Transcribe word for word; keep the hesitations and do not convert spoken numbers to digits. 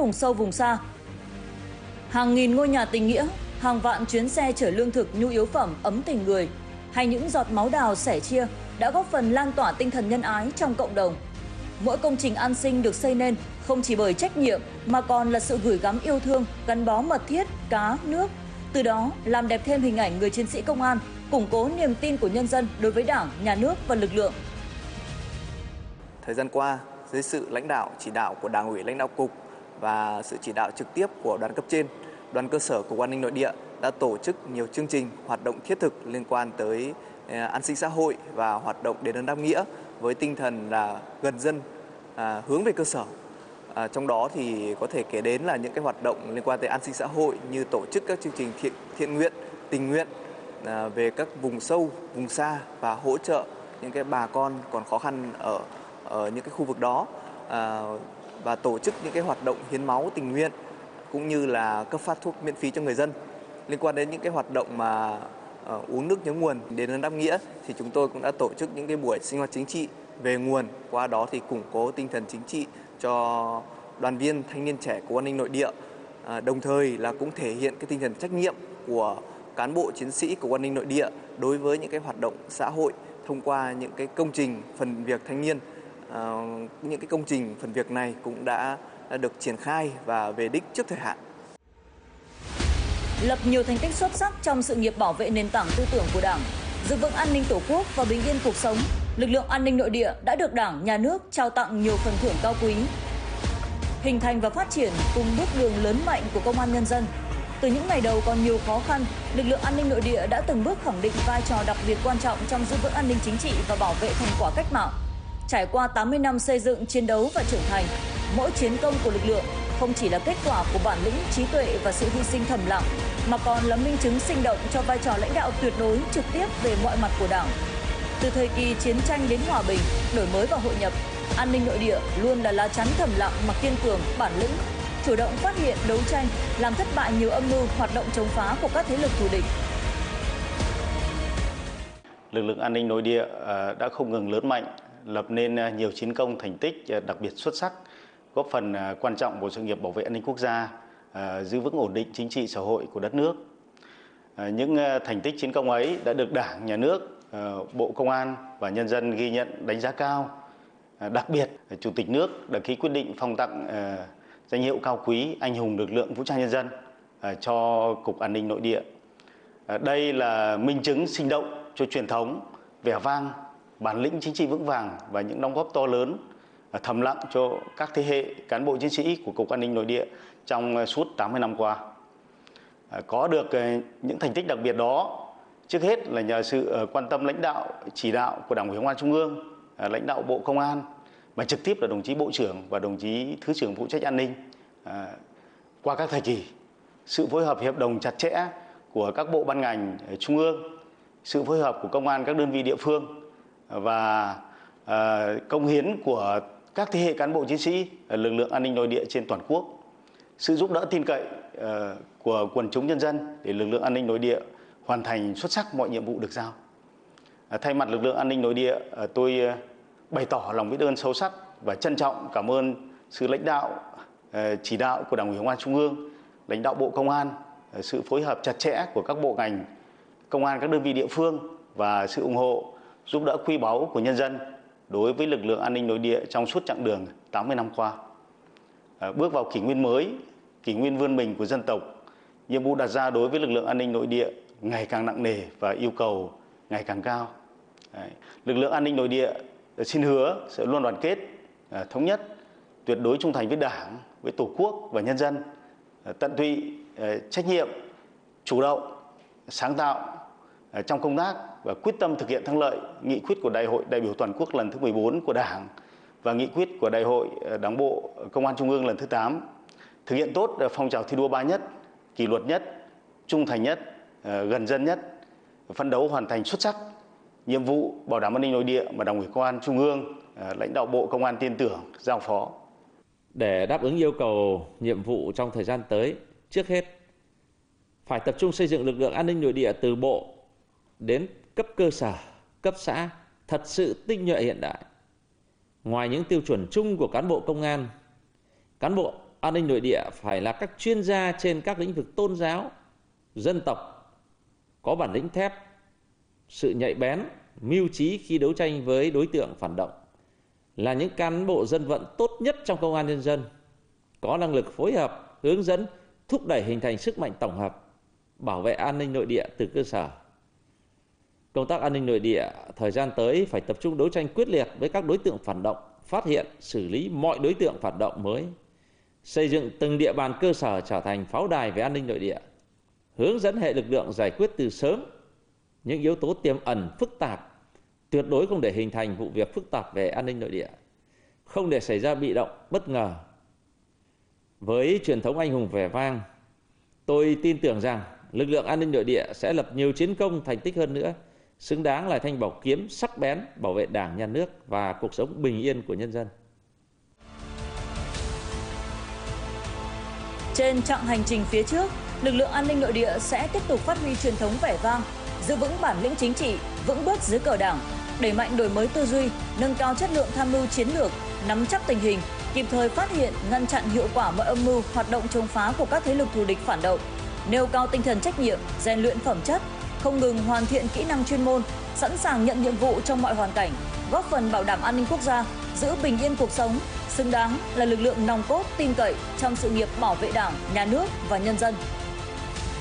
vùng sâu vùng xa. Hàng nghìn ngôi nhà tình nghĩa, hàng vạn chuyến xe chở lương thực, nhu yếu phẩm, ấm tình người, hay những giọt máu đào sẻ chia đã góp phần lan tỏa tinh thần nhân ái trong cộng đồng. Mỗi công trình an sinh được xây nên không chỉ bởi trách nhiệm mà còn là sự gửi gắm yêu thương, gắn bó mật thiết, cá, nước. Từ đó làm đẹp thêm hình ảnh người chiến sĩ công an, củng cố niềm tin của nhân dân đối với Đảng, Nhà nước và lực lượng. Thời gian qua, dưới sự lãnh đạo, chỉ đạo của Đảng ủy lãnh đạo cục và sự chỉ đạo trực tiếp của đoàn cấp trên, đoàn cơ sở Cục An ninh Nội địa đã tổ chức nhiều chương trình, hoạt động thiết thực liên quan tới an sinh xã hội và hoạt động đền ơn đáp nghĩa với tinh thần là gần dân, à, hướng về cơ sở. À, trong đó thì có thể kể đến là những cái hoạt động liên quan tới an sinh xã hội như tổ chức các chương trình thiện, thiện nguyện, tình nguyện à, về các vùng sâu, vùng xa và hỗ trợ những cái bà con còn khó khăn ở ở những cái khu vực đó, à, và tổ chức những cái hoạt động hiến máu tình nguyện cũng như là cấp phát thuốc miễn phí cho người dân. Liên quan đến những cái hoạt động mà uh, uống nước nhớ nguồn, đền ơn đáp nghĩa thì chúng tôi cũng đã tổ chức những cái buổi sinh hoạt chính trị về nguồn, qua đó thì củng cố tinh thần chính trị cho đoàn viên thanh niên trẻ của An ninh Nội địa, à, đồng thời là cũng thể hiện cái tinh thần trách nhiệm của cán bộ chiến sĩ của An ninh Nội địa đối với những cái hoạt động xã hội thông qua những cái công trình phần việc thanh niên. À, những cái công trình phần việc này cũng đã, đã được triển khai và về đích trước thời hạn. Lập nhiều thành tích xuất sắc trong sự nghiệp bảo vệ nền tảng tư tưởng của Đảng, giữ vững an ninh Tổ quốc và bình yên cuộc sống, lực lượng an ninh nội địa đã được Đảng, Nhà nước trao tặng nhiều phần thưởng cao quý. Hình thành và phát triển cùng bước đường lớn mạnh của Công an Nhân dân. Từ những ngày đầu còn nhiều khó khăn, lực lượng an ninh nội địa đã từng bước khẳng định vai trò đặc biệt quan trọng trong giữ vững an ninh chính trị và bảo vệ thành quả cách mạng. Trải qua tám mươi năm xây dựng, chiến đấu và trưởng thành, mỗi chiến công của lực lượng không chỉ là kết quả của bản lĩnh, trí tuệ và sự hy sinh thầm lặng, mà còn là minh chứng sinh động cho vai trò lãnh đạo tuyệt đối trực tiếp về mọi mặt của Đảng. Từ thời kỳ chiến tranh đến hòa bình, đổi mới và hội nhập, an ninh nội địa luôn là lá chắn thầm lặng mà kiên cường, bản lĩnh, chủ động phát hiện, đấu tranh, làm thất bại nhiều âm mưu, hoạt động chống phá của các thế lực thù địch. Lực lượng an ninh nội địa đã không ngừng lớn mạnh, lập nên nhiều chiến công thành tích đặc biệt xuất sắc, góp phần quan trọng vào sự nghiệp bảo vệ an ninh quốc gia, giữ vững ổn định chính trị xã hội của đất nước. Những thành tích chiến công ấy đã được Đảng, Nhà nước, Bộ Công an và nhân dân ghi nhận, đánh giá cao. Đặc biệt, Chủ tịch nước đã ký quyết định phong tặng danh hiệu cao quý Anh hùng lực lượng vũ trang nhân dân cho Cục An ninh Nội địa. Đây là minh chứng sinh động cho truyền thống, vẻ vang, bản lĩnh chính trị vững vàng và những đóng góp to lớn thầm lặng cho các thế hệ cán bộ chiến sĩ của Cục An ninh Nội địa trong suốt tám mươi năm qua. Có được những thành tích đặc biệt đó, trước hết là nhờ sự quan tâm lãnh đạo, chỉ đạo của Đảng ủy Công an Trung ương, lãnh đạo Bộ Công an và trực tiếp là đồng chí Bộ trưởng và đồng chí Thứ trưởng phụ trách an ninh. Qua các thời kỳ, sự phối hợp hiệp đồng chặt chẽ của các bộ ban ngành trung ương, sự phối hợp của công an các đơn vị địa phương và công hiến của các thế hệ cán bộ chiến sĩ lực lượng an ninh nội địa trên toàn quốc, sự giúp đỡ tin cậy của quần chúng nhân dân để lực lượng an ninh nội địa hoàn thành xuất sắc mọi nhiệm vụ được giao. Thay mặt lực lượng an ninh nội địa, tôi bày tỏ lòng biết ơn sâu sắc và trân trọng cảm ơn sự lãnh đạo, chỉ đạo của Đảng ủy Công an Trung ương, lãnh đạo Bộ Công an, sự phối hợp chặt chẽ của các bộ ngành, công an các đơn vị địa phương và sự ủng hộ, giúp đỡ quý báu của nhân dân đối với lực lượng an ninh nội địa trong suốt chặng đường tám mươi năm qua. Bước vào kỷ nguyên mới, kỷ nguyên vươn mình của dân tộc, nhiệm vụ đặt ra đối với lực lượng an ninh nội địa ngày càng nặng nề và yêu cầu ngày càng cao. Lực lượng an ninh nội địa xin hứa sẽ luôn đoàn kết, thống nhất, tuyệt đối trung thành với Đảng, với Tổ quốc và nhân dân, tận tụy, trách nhiệm, chủ động, sáng tạo trong công tác và quyết tâm thực hiện thắng lợi nghị quyết của Đại hội đại biểu toàn quốc lần thứ mười bốn của Đảng và nghị quyết của Đại hội Đảng bộ Công an Trung ương lần thứ tám, thực hiện tốt phong trào thi đua ba nhất, kỷ luật nhất, trung thành nhất, gần dân nhất, phấn đấu hoàn thành xuất sắc nhiệm vụ bảo đảm an ninh nội địa mà Đảng ủy Công an Trung ương, lãnh đạo Bộ Công an tin tưởng giao phó. Để đáp ứng yêu cầu nhiệm vụ trong thời gian tới, trước hết phải tập trung xây dựng lực lượng an ninh nội địa từ bộ đến cấp cơ sở, cấp xã thật sự tinh nhuệ hiện đại. Ngoài những tiêu chuẩn chung của cán bộ công an, cán bộ an ninh nội địa phải là các chuyên gia trên các lĩnh vực tôn giáo, dân tộc, có bản lĩnh thép, sự nhạy bén, mưu trí khi đấu tranh với đối tượng phản động, là những cán bộ dân vận tốt nhất trong công an nhân dân, có năng lực phối hợp, hướng dẫn, thúc đẩy hình thành sức mạnh tổng hợp, bảo vệ an ninh nội địa từ cơ sở. Công tác an ninh nội địa thời gian tới phải tập trung đấu tranh quyết liệt với các đối tượng phản động, phát hiện, xử lý mọi đối tượng phản động mới, xây dựng từng địa bàn cơ sở trở thành pháo đài về an ninh nội địa, hướng dẫn hệ lực lượng giải quyết từ sớm những yếu tố tiềm ẩn phức tạp, tuyệt đối không để hình thành vụ việc phức tạp về an ninh nội địa, không để xảy ra bị động, bất ngờ. Với truyền thống anh hùng vẻ vang, tôi tin tưởng rằng lực lượng an ninh nội địa sẽ lập nhiều chiến công thành tích hơn nữa, xứng đáng là thanh bảo kiếm sắc bén bảo vệ Đảng, Nhà nước và cuộc sống bình yên của nhân dân. Trên chặng hành trình phía trước, lực lượng an ninh nội địa sẽ tiếp tục phát huy truyền thống vẻ vang, giữ vững bản lĩnh chính trị, vững bước dưới cờ Đảng, đẩy mạnh đổi mới tư duy, nâng cao chất lượng tham mưu chiến lược, nắm chắc tình hình, kịp thời phát hiện, ngăn chặn hiệu quả mọi âm mưu, hoạt động chống phá của các thế lực thù địch phản động, nêu cao tinh thần trách nhiệm, rèn luyện phẩm chất, không ngừng hoàn thiện kỹ năng chuyên môn, sẵn sàng nhận nhiệm vụ trong mọi hoàn cảnh, góp phần bảo đảm an ninh quốc gia, giữ bình yên cuộc sống, xứng đáng là lực lượng nòng cốt tin cậy trong sự nghiệp bảo vệ Đảng, Nhà nước và nhân dân.